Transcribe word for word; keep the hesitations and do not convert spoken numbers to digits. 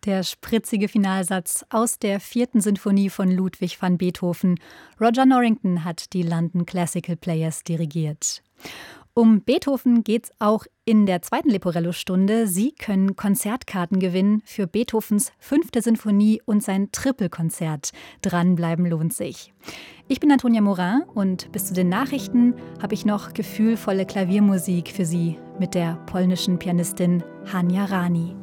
der spritzige Finalsatz aus der vierten Sinfonie von Ludwig van Beethoven. Roger Norrington hat die London Classical Players dirigiert. Um Beethoven geht's auch in der zweiten Leporello-Stunde. Sie können Konzertkarten gewinnen für Beethovens fünfte Sinfonie und sein Trippelkonzert. Dranbleiben lohnt sich. Ich bin Antonia Morin und bis zu den Nachrichten habe ich noch gefühlvolle Klaviermusik für Sie mit der polnischen Pianistin Hania Rani.